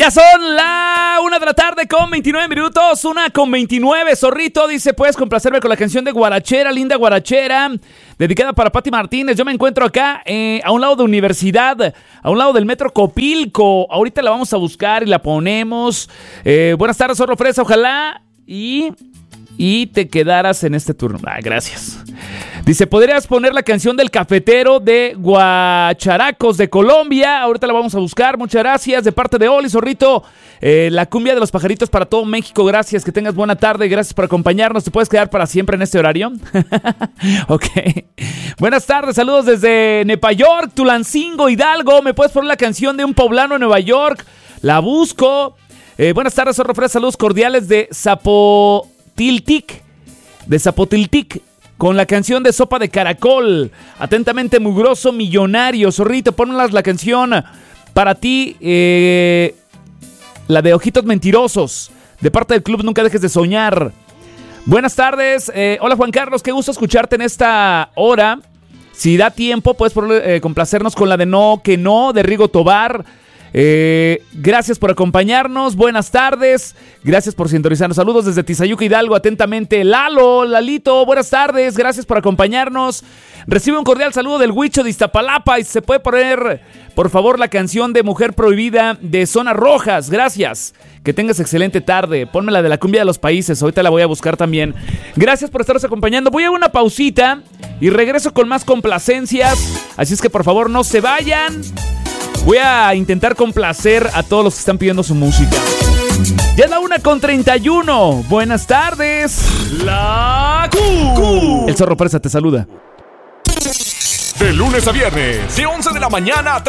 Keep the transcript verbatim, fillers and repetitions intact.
Ya son la una de la tarde con veintinueve minutos, una con veintinueve. Zorrito dice, puedes complacerme con la canción de Guarachera, linda Guarachera, dedicada para Pati Martínez. Yo me encuentro acá eh, a un lado de Universidad, a un lado del Metro Copilco. Ahorita la vamos a buscar y la ponemos. Eh, buenas tardes, Zorro Fresa, ojalá y, y te quedaras en este turno. Ah, gracias. Dice, ¿podrías poner la canción del cafetero de Guacharacos de Colombia? Ahorita la vamos a buscar. Muchas gracias. De parte de Oli, Zorrito. Eh, la cumbia de los pajaritos para todo México. Gracias. Que tengas buena tarde. Gracias por acompañarnos. ¿Te puedes quedar para siempre en este horario? Ok. Buenas tardes. Saludos desde Nueva York, Tulancingo, Hidalgo. ¿Me puedes poner la canción de un poblano en Nueva York? La busco. Eh, buenas tardes, Zorro Fresa. Saludos cordiales de Zapotiltic. De Zapotiltic. Con la canción de Sopa de Caracol. Atentamente, mugroso millonario. Zorrito, ponlas la canción para ti. Eh, la de Ojitos Mentirosos. De parte del club Nunca Dejes de Soñar. Buenas tardes. Eh, hola, Juan Carlos. Qué gusto escucharte en esta hora. Si da tiempo, puedes eh, complacernos con la de No, que no, de Rigo Tobar. Eh, gracias por acompañarnos, buenas tardes, gracias por sintonizarnos, saludos desde Tizayuca, Hidalgo, atentamente Lalo, Lalito, buenas tardes, gracias por acompañarnos. Recibe un cordial saludo del Huicho de Iztapalapa y se puede poner, por favor, la canción de Mujer Prohibida de Zona Rojas, gracias, que tengas excelente tarde, ponme la de la cumbia de los países, ahorita la voy a buscar también. Gracias por estaros acompañando, voy a una pausita y regreso con más complacencias, así es que por favor no se vayan. Voy a intentar complacer a todos los que están pidiendo su música. Ya es la una con treinta y uno. Buenas tardes. La Q. El Zorro Fresa te saluda. De lunes a viernes, de once de la mañana a